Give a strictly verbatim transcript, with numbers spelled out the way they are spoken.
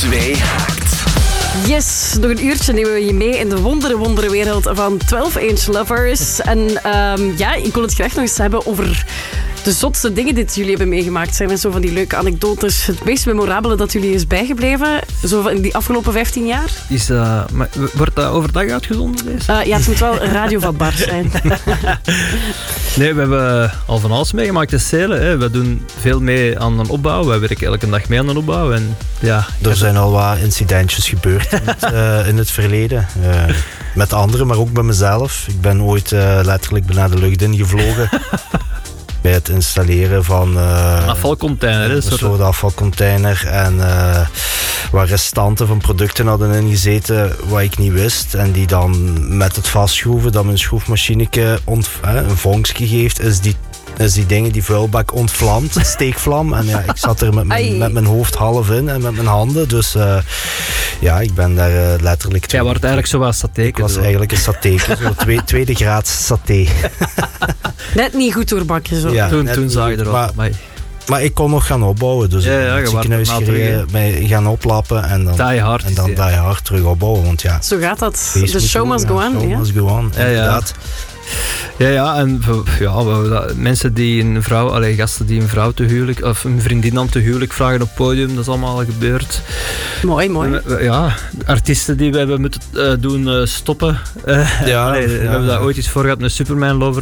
Zwijhaakt. Yes, nog een uurtje nemen we je mee in de wondere, wondere wereld van twaalf inch Lovers. En um, ja, ik wil het graag nog eens hebben over de zotste dingen die jullie hebben meegemaakt. Zijn er zo van die leuke anekdotes? Het meest memorabele dat jullie is bijgebleven, zo in die afgelopen vijftien jaar? Is, uh, maar, wordt dat overdag uitgezonden? Deze? Uh, ja, het moet wel radiovatbaar zijn. Nee, we hebben al van alles meegemaakt in Celen. Hè. We doen veel mee aan een opbouw. We werken elke dag mee aan een opbouw. En, ja, er zijn al wat incidentjes gebeurd in het, uh, in het verleden. Uh, met anderen, maar ook bij mezelf. Ik ben ooit uh, letterlijk bijna de lucht ingevlogen. Bij het installeren van uh, een afvalcontainer. Een soort afvalcontainer. En uh, waar restanten van producten hadden ingezeten wat ik niet wist. En die dan met het vastschroeven dat mijn schroefmachineke ont- eh, een vonkje geeft, is die Dus die dingen, die vuilbak ontvlamt, steekvlam. En ja, ik zat er met mijn, met mijn hoofd half in en met mijn handen. Dus uh, ja, ik ben daar uh, letterlijk... Jij wordt eigenlijk zo wat saté. Ik was eigenlijk een saté, zo twee, tweede graads saté. Net niet goed doorbakken zo. Ja, toen toen zag je er al. Maar, maar ik kon nog gaan opbouwen. Dus ja, ja, in het ziekenhuis gereden, mij gaan oplappen en dan die hard, en dan die hard terug opbouwen. Want ja, zo gaat dat. De show must go on. Show ja. must go on, ja, inderdaad. Ja, ja, en ja, mensen die een vrouw, allee, gasten die een vrouw te huwelijk, of een vriendin dan te huwelijk vragen op het podium, dat is allemaal gebeurd. Mooi, mooi. Ja, artiesten die we hebben moeten uh, doen uh, stoppen. Uh, ja, allee, ja, we hebben ja. daar ooit iets voor gehad, een Superman Lover.